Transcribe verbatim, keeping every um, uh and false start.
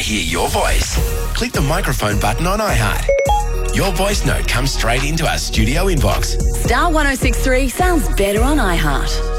hear your voice? Click the microphone button on iHeart. Your voice note comes straight into our studio inbox. Star one oh six three sounds better on iHeart.